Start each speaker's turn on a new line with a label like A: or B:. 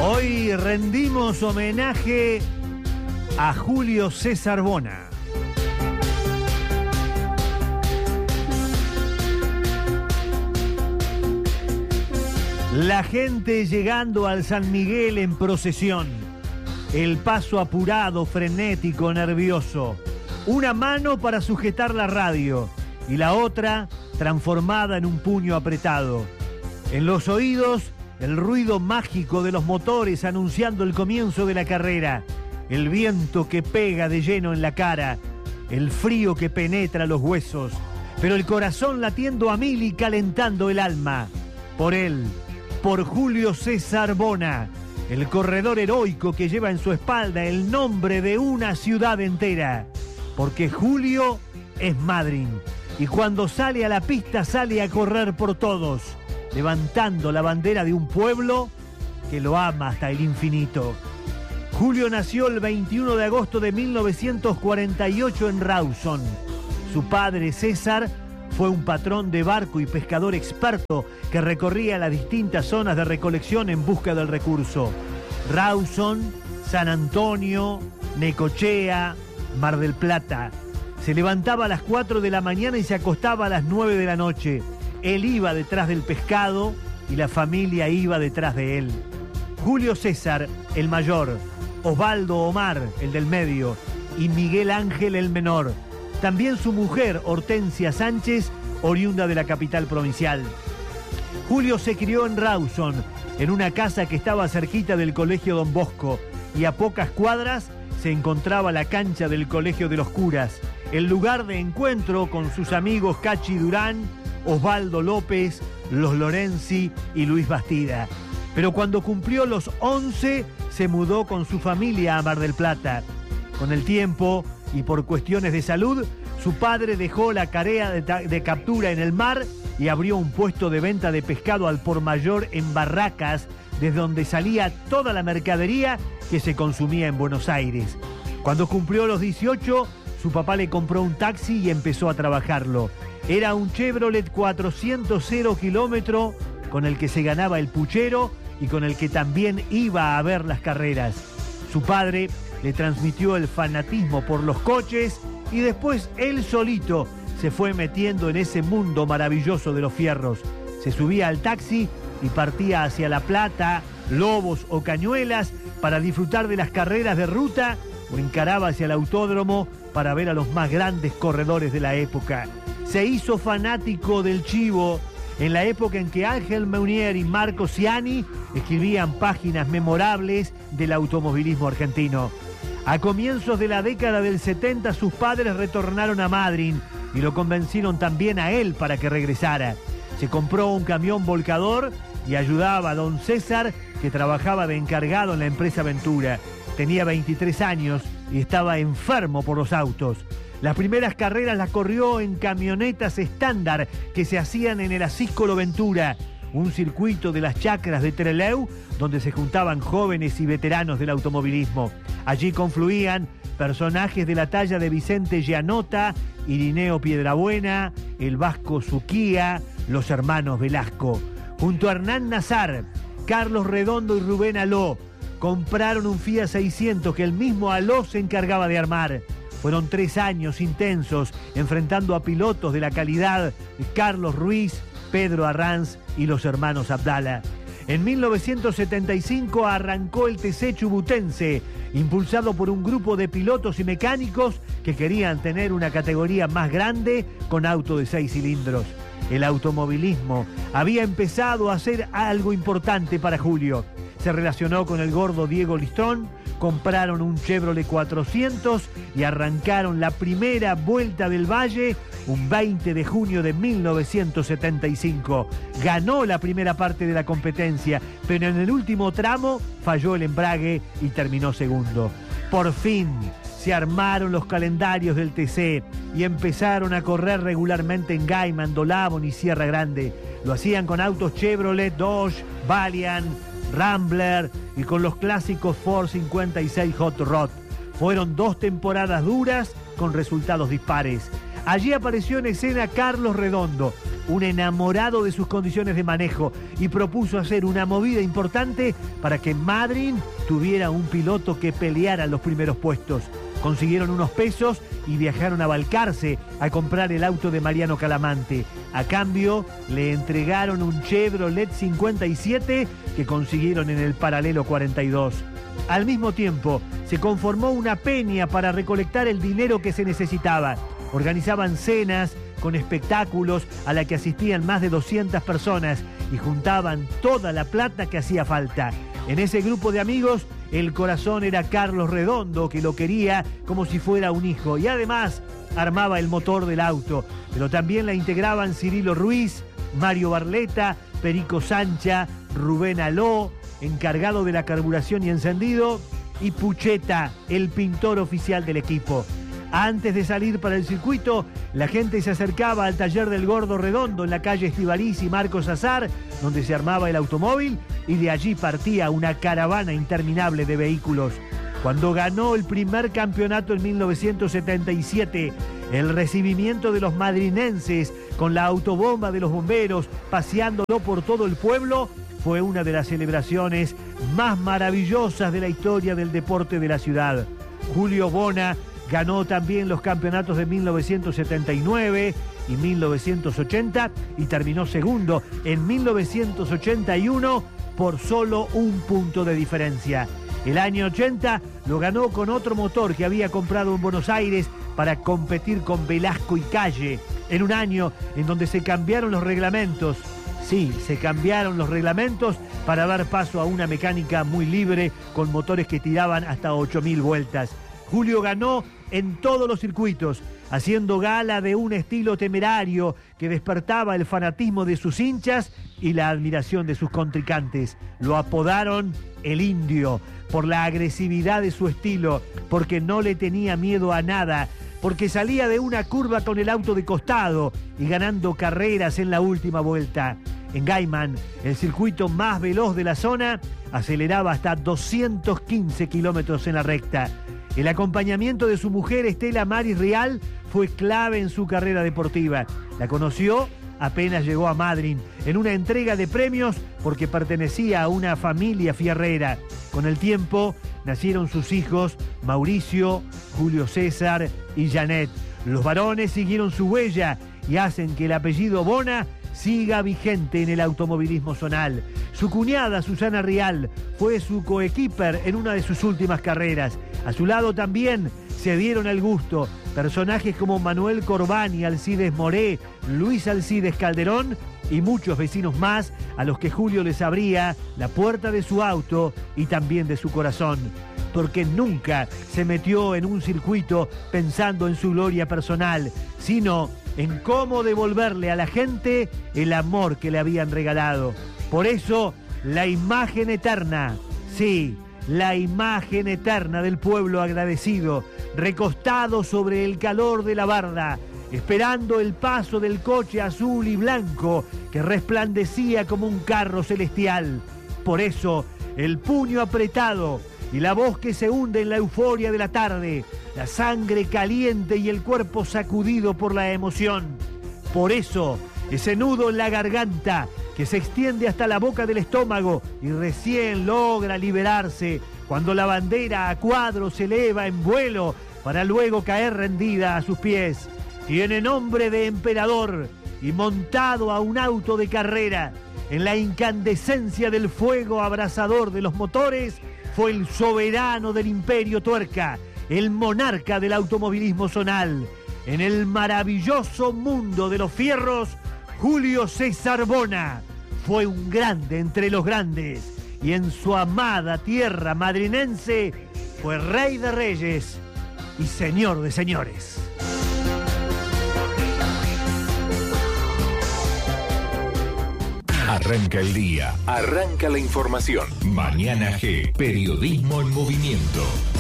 A: Hoy rendimos homenaje a Julio César Bona. La gente llegando al San Miguel en procesión. El paso apurado, frenético, nervioso. Una mano para sujetar la radio y la otra transformada en un puño apretado. En los oídos, el ruido mágico de los motores anunciando el comienzo de la carrera. El viento que pega de lleno en la cara. El frío que penetra los huesos. Pero el corazón latiendo a mil y calentando el alma. Por él, por Julio César Bona, el corredor heroico que lleva en su espalda el nombre de una ciudad entera. Porque Julio es Madryn. Y cuando sale a la pista sale a correr por todos, levantando la bandera de un pueblo que lo ama hasta el infinito. Julio nació el 21 de agosto de 1948 en Rawson. Su padre, César, fue un patrón de barco y pescador experto que recorría las distintas zonas de recolección en busca del recurso. Rawson, San Antonio, Necochea, Mar del Plata. Se levantaba a las 4 de la mañana y se acostaba a las 9 de la noche. Él iba detrás del pescado y la familia iba detrás de él. Julio César, el mayor, Osvaldo Omar, el del medio, y Miguel Ángel, el menor. También su mujer, Hortensia Sánchez, oriunda de la capital provincial. Julio se crió en Rawson, en una casa que estaba cerquita del Colegio Don Bosco, y a pocas cuadras se encontraba la cancha del Colegio de los Curas, el lugar de encuentro con sus amigos Cachi Durán, Osvaldo López, los Lorenzi y Luis Bastida. Pero cuando cumplió los 11, se mudó con su familia a Mar del Plata. Con el tiempo y por cuestiones de salud, su padre dejó la tarea de captura en el mar y abrió un puesto de venta de pescado al por mayor en Barracas, desde donde salía toda la mercadería que se consumía en Buenos Aires. Cuando cumplió los 18, su papá le compró un taxi y empezó a trabajarlo. Era un Chevrolet 400 kilómetro con el que se ganaba el puchero y con el que también iba a ver las carreras. Su padre le transmitió el fanatismo por los coches y después él solito se fue metiendo en ese mundo maravilloso de los fierros. Se subía al taxi y partía hacia La Plata, Lobos o Cañuelas para disfrutar de las carreras de ruta o encaraba hacia el autódromo para ver a los más grandes corredores de la época. Se hizo fanático del chivo en la época en que Ángel Meunier y Marco Ciani escribían páginas memorables del automovilismo argentino. A comienzos de la década del 70 sus padres retornaron a Madryn y lo convencieron también a él para que regresara. Se compró un camión volcador y ayudaba a don César, que trabajaba de encargado en la empresa Ventura. Tenía 23 años y estaba enfermo por los autos. Las primeras carreras las corrió en camionetas estándar que se hacían en el Asíscolo Ventura, un circuito de las chacras de Trelew, donde se juntaban jóvenes y veteranos del automovilismo. Allí confluían personajes de la talla de Vicente Gianota, Irineo Piedrabuena, el Vasco Suquía, los hermanos Velasco. Junto a Hernán Nazar, Carlos Redondo y Rubén Aló, compraron un Fiat 600 que el mismo Aló se encargaba de armar. Fueron 3 años intensos enfrentando a pilotos de la calidad de Carlos Ruiz, Pedro Arranz y los hermanos Abdala. En 1975 arrancó el TC Chubutense, impulsado por un grupo de pilotos y mecánicos que querían tener una categoría más grande con auto de 6 cilindros. El automovilismo había empezado a ser algo importante para Julio. Se relacionó con el gordo Diego Listrón, compraron un Chevrolet 400 y arrancaron la primera Vuelta del Valle un 20 de junio de 1975. Ganó la primera parte de la competencia, pero en el último tramo falló el embrague y terminó segundo. Por fin se armaron los calendarios del TC y empezaron a correr regularmente en Gaiman, Dolabon y Sierra Grande. Lo hacían con autos Chevrolet, Dodge, Valiant, Rambler y con los clásicos Ford 56 Hot Rod. Fueron 2 temporadas duras con resultados dispares. Allí apareció en escena Carlos Redondo, un enamorado de sus condiciones de manejo y propuso hacer una movida importante para que Madryn tuviera un piloto que peleara los primeros puestos. Consiguieron unos pesos y viajaron a Balcarce a comprar el auto de Mariano Calamante. A cambio, le entregaron un Chevrolet 57 que consiguieron en el paralelo 42. Al mismo tiempo, se conformó una peña para recolectar el dinero que se necesitaba. Organizaban cenas con espectáculos a la que asistían más de 200 personas y juntaban toda la plata que hacía falta. En ese grupo de amigos, el corazón era Carlos Redondo, que lo quería como si fuera un hijo y además armaba el motor del auto. Pero también la integraban Cirilo Ruiz, Mario Barleta, Perico Sancha, Rubén Aló, encargado de la carburación y encendido, y Pucheta, el pintor oficial del equipo. Antes de salir para el circuito, la gente se acercaba al taller del Gordo Redondo en la calle Estivaliz y Marcos Azar, donde se armaba el automóvil, y de allí partía una caravana interminable de vehículos. Cuando ganó el primer campeonato en 1977, el recibimiento de los madrinenses con la autobomba de los bomberos paseándolo por todo el pueblo fue una de las celebraciones más maravillosas de la historia del deporte de la ciudad. Julio Bona ganó también los campeonatos de 1979 y 1980 y terminó segundo en 1981 por solo un punto de diferencia. El año 80 lo ganó con otro motor que había comprado en Buenos Aires para competir con Velasco y Calle, en un año en donde se cambiaron los reglamentos. Sí, se cambiaron los reglamentos para dar paso a una mecánica muy libre con motores que tiraban hasta 8.000 vueltas. Julio ganó en todos los circuitos, haciendo gala de un estilo temerario que despertaba el fanatismo de sus hinchas y la admiración de sus contrincantes. Lo apodaron el Indio por la agresividad de su estilo, porque no le tenía miedo a nada, porque salía de una curva con el auto de costado y ganando carreras en la última vuelta. En Gaiman, el circuito más veloz de la zona, aceleraba hasta 215 kilómetros en la recta. El acompañamiento de su mujer Estela Maris Real fue clave en su carrera deportiva. La conoció apenas llegó a Madryn en una entrega de premios porque pertenecía a una familia fierrera. Con el tiempo nacieron sus hijos Mauricio, Julio César y Janet. Los varones siguieron su huella y hacen que el apellido Bona siga vigente en el automovilismo zonal. Su cuñada Susana Rial fue su coequiper en una de sus últimas carreras. A su lado también se dieron el gusto personajes como Manuel Corbani, Alcides Moré, Luis Alcides Calderón y muchos vecinos más a los que Julio les abría la puerta de su auto y también de su corazón. Porque nunca se metió en un circuito pensando en su gloria personal, sino en cómo devolverle a la gente el amor que le habían regalado. Por eso, la imagen eterna, sí, la imagen eterna del pueblo agradecido, recostado sobre el calor de la barda, esperando el paso del coche azul y blanco que resplandecía como un carro celestial. Por eso, el puño apretado y la voz que se hunde en la euforia de la tarde, la sangre caliente y el cuerpo sacudido por la emoción. Por eso, ese nudo en la garganta que se extiende hasta la boca del estómago y recién logra liberarse cuando la bandera a cuadros se eleva en vuelo para luego caer rendida a sus pies. Tiene nombre de emperador y montado a un auto de carrera, en la incandescencia del fuego abrasador de los motores, fue el soberano del Imperio Tuerca, el monarca del automovilismo zonal. En el maravilloso mundo de los fierros, Julio César Bona fue un grande entre los grandes y en su amada tierra madrinense fue rey de reyes y señor de señores.
B: Arranca el día, arranca la información. Mañana G, periodismo en movimiento.